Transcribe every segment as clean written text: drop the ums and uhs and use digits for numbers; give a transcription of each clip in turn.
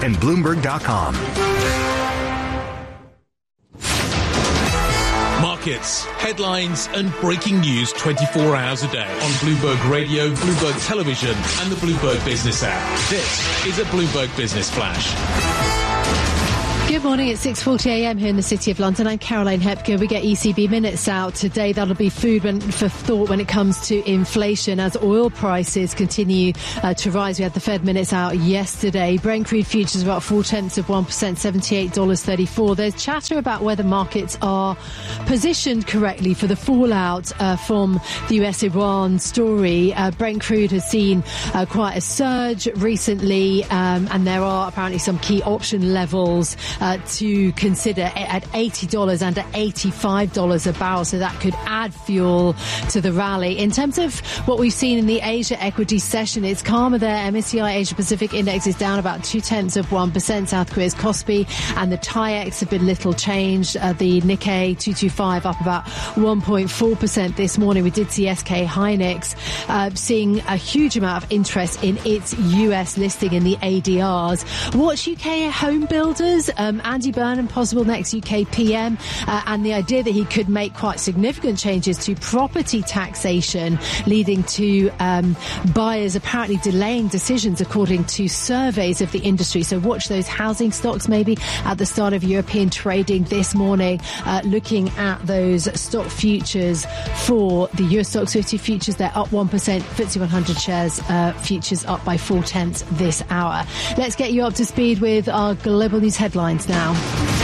and Bloomberg.com. Markets, headlines and breaking news 24 hours a day on Bloomberg Radio, Bloomberg Television and the Bloomberg Business app. This is a Bloomberg Business Flash. Good morning. It's 6:40 a.m. here in the City of London. I'm Caroline Hepker. We get ECB minutes out today. That'll be food for thought when it comes to inflation as oil prices continue to rise. We had the Fed minutes out yesterday. Brent crude futures are up 0.4%, $78.34. There's chatter about whether markets are positioned correctly for the fallout from the US-Iran story. Brent crude has seen quite a surge recently, and there are apparently some key option levels to consider at $80 and at $85 a barrel, so that could add fuel to the rally. In terms of what we've seen in the Asia equity session, it's calmer there. MSCI Asia Pacific Index is down about 0.2%. South Korea's Kospi and the TAIEX have been little changed. The Nikkei 225 up about 1.4% this morning. We did see SK Hynix seeing a huge amount of interest in its US listing in the ADRs. Watch UK home builders. Andy Burnham, possible next UK PM, and the idea that he could make quite significant changes to property taxation, leading to buyers apparently delaying decisions according to surveys of the industry. So watch those housing stocks maybe at the start of European trading this morning. Looking at those stock futures for the Euro Stoxx 50 futures, they're up 1%. FTSE 100 shares futures up by 0.4 this hour. Let's get you up to speed with our global news headlines now.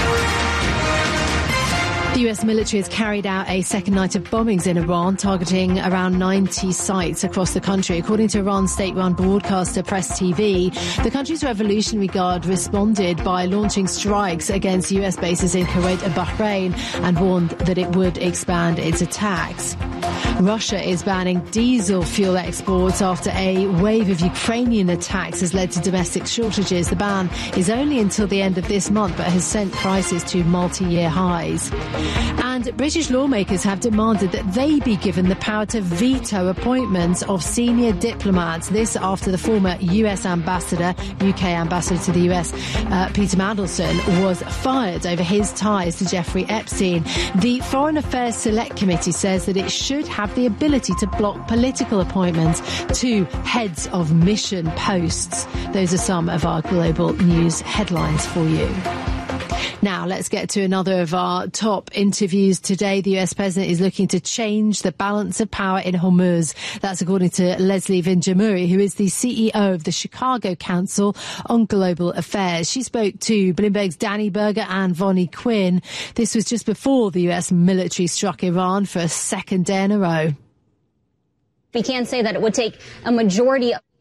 The US military has carried out a second night of bombings in Iran, targeting around 90 sites across the country. According to Iran's state-run broadcaster Press TV, the country's Revolutionary Guard responded by launching strikes against US bases in Kuwait and Bahrain and warned that it would expand its attacks. Russia is banning diesel fuel exports after a wave of Ukrainian attacks has led to domestic shortages. The ban is only until the end of this month, but has sent prices to multi-year highs. And British lawmakers have demanded that they be given the power to veto appointments of senior diplomats. This after the former UK ambassador to the US, Peter Mandelson, was fired over his ties to Jeffrey Epstein. The Foreign Affairs Select Committee says that it should have the ability to block political appointments to heads of mission posts. Those are some of our global news headlines for you. Now, let's get to another of our top interviews today. The US president is looking to change the balance of power in Hormuz. That's according to Leslie Vinjamuri, who is the CEO of the Chicago Council on Global Affairs. She spoke to Bloomberg's Danny Berger and Vonnie Quinn. This was just before the US military struck Iran for a second day in a row. We can say that it would take a majority of...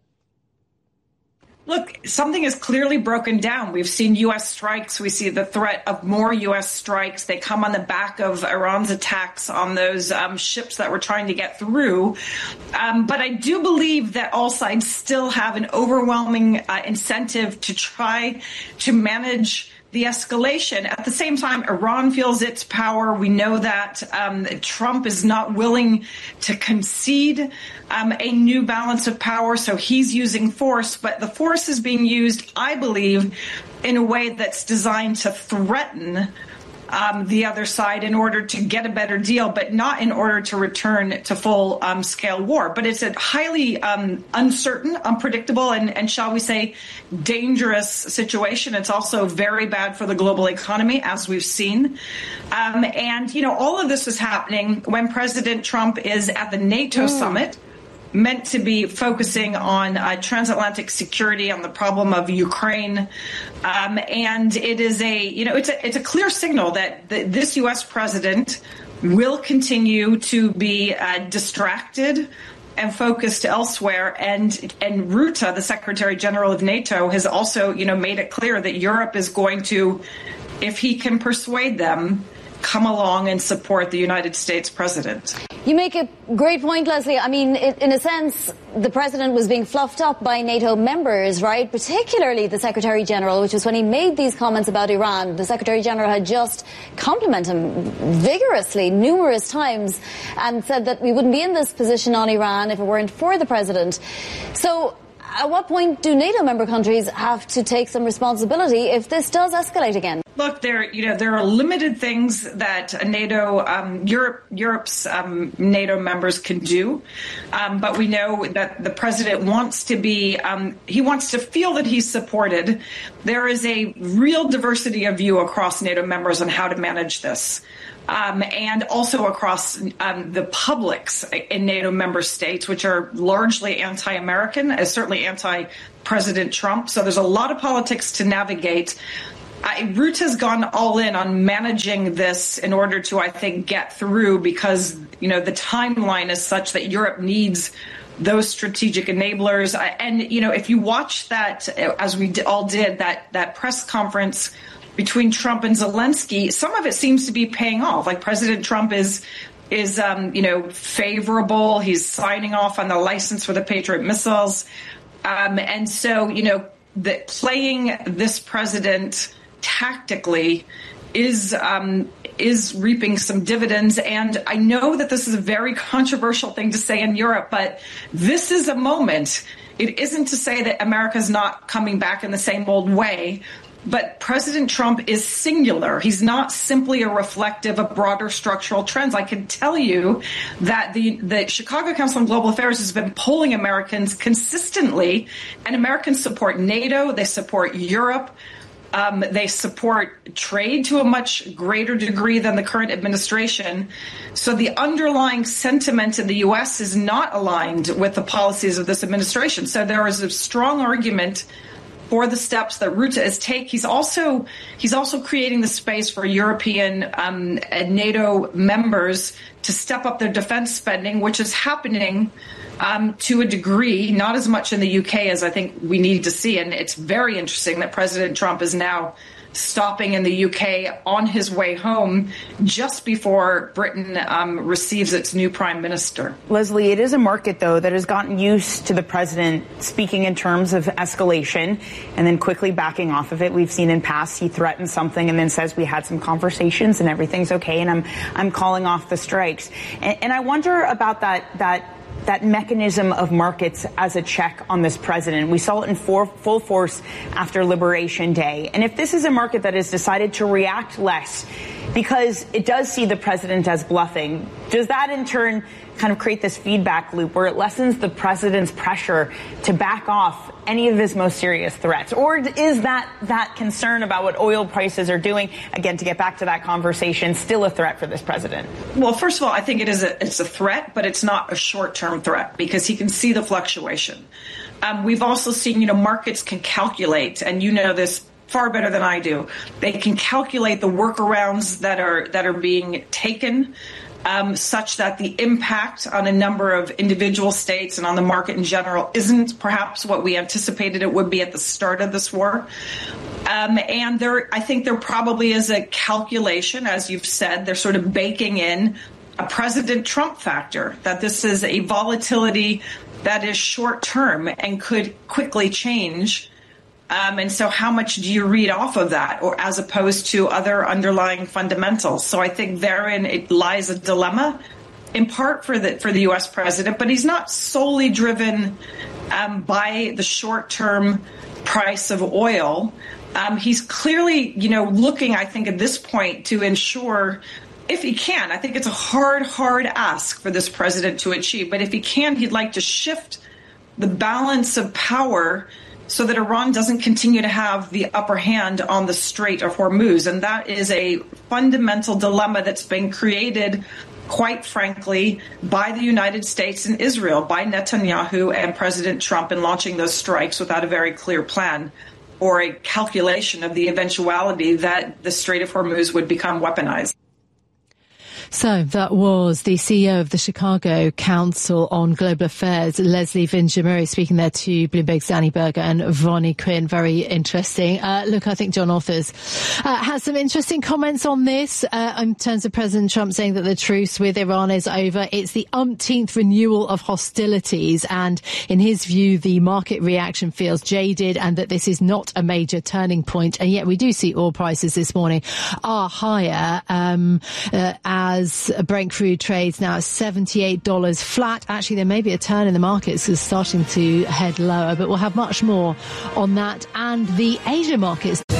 Look, something is clearly broken down. We've seen U.S. strikes. We see the threat of more U.S. strikes. They come on the back of Iran's attacks on those ships that were trying to get through. But I do believe that all sides still have an overwhelming incentive to try to manage the escalation. At the same time, Iran feels its power. We know that Trump is not willing to concede a new balance of power, so he's using force. But the force is being used, I believe, in a way that's designed to threaten the other side in order to get a better deal, but not in order to return to full-scale war. But it's a highly uncertain, unpredictable, and shall we say, dangerous situation. It's also very bad for the global economy, as we've seen. And, you know, all of this is happening when President Trump is at the NATO summit, meant to be focusing on transatlantic security, on the problem of Ukraine. And it is it's a clear signal that this U.S. president will continue to be distracted and focused elsewhere. And Rutte, the Secretary General of NATO, has also, made it clear that Europe is going to, if he can persuade them, come along and support the United States president. You make a great point, Leslie. I mean, in a sense, the president was being fluffed up by NATO members, right? Particularly the Secretary General, which was when he made these comments about Iran. The Secretary General had just complimented him vigorously numerous times and said that we wouldn't be in this position on Iran if it weren't for the president. So at what point do NATO member countries have to take some responsibility if this does escalate again? Look, there are limited things that Europe's NATO members can do, but we know that the president wants to he wants to feel that he's supported. There is a real diversity of view across NATO members on how to manage this. And also across the publics in NATO member states, which are largely anti-American, certainly anti-President Trump. So there's a lot of politics to navigate. Rutte has gone all in on managing this in order to, I think, get through because, the timeline is such that Europe needs those strategic enablers. And, if you watch that, as we all did, that press conference between Trump and Zelensky, some of it seems to be paying off. Like President Trump is favorable. He's signing off on the license for the Patriot missiles. And so, that playing this president tactically is reaping some dividends. And I know that this is a very controversial thing to say in Europe, but this is a moment. It isn't to say that America's not coming back in the same old way, but President Trump is singular. He's not simply a reflective of broader structural trends. I can tell you that the Chicago Council on Global Affairs has been polling Americans consistently, and Americans support NATO, they support Europe, they support trade to a much greater degree than the current administration. So the underlying sentiment in the U.S. is not aligned with the policies of this administration. So there is a strong argument for the steps that Rutte is taking. He's also creating the space for European NATO members to step up their defense spending, which is happening to a degree, not as much in the UK as I think we need to see. And it's very interesting that President Trump is now stopping in the UK on his way home just before Britain receives its new prime minister. Leslie, it is a market, though, that has gotten used to the president speaking in terms of escalation and then quickly backing off of it. We've seen in past he threatens something and then says we had some conversations and everything's okay and I'm calling off the strikes. And I wonder about that mechanism of markets as a check on this president. We saw it in full force after Liberation Day. And if this is a market that has decided to react less because it does see the president as bluffing, does that in turn kind of create this feedback loop where it lessens the president's pressure to back off any of his most serious threats? Or is that concern about what oil prices are doing, again, to get back to that conversation, still a threat for this president? Well, first of all, I think it's a threat, but it's not a short-term threat because he can see the fluctuation. We've also seen, markets can calculate, and you know this far better than I do. They can calculate the workarounds that are being taken, such that the impact on a number of individual states and on the market in general isn't perhaps what we anticipated it would be at the start of this war. And I think there probably is a calculation, as you've said, they're sort of baking in a President Trump factor, that this is a volatility that is short term and could quickly change. And so how much do you read off of that, or as opposed to other underlying fundamentals? So I think therein it lies a dilemma, in part for the U.S. president, but he's not solely driven by the short-term price of oil. He's clearly, looking, I think, at this point to ensure, if he can, I think it's a hard ask for this president to achieve, but if he can, he'd like to shift the balance of power so that Iran doesn't continue to have the upper hand on the Strait of Hormuz. And that is a fundamental dilemma that's been created, quite frankly, by the United States and Israel, by Netanyahu and President Trump in launching those strikes without a very clear plan or a calculation of the eventuality that the Strait of Hormuz would become weaponized. So that was the CEO of the Chicago Council on Global Affairs, Leslie Vinjamuri, speaking there to Bloomberg's Danny Berger and Vonnie Quinn. Very interesting. Look, I think John Authers has some interesting comments on this in terms of President Trump saying that the truce with Iran is over. It's the umpteenth renewal of hostilities, and in his view, the market reaction feels jaded and that this is not a major turning point. And yet we do see oil prices this morning are higher as as Brent crude trades now at $78 flat. Actually, there may be a turn in the markets. It's starting to head lower, but we'll have much more on that and the Asia markets.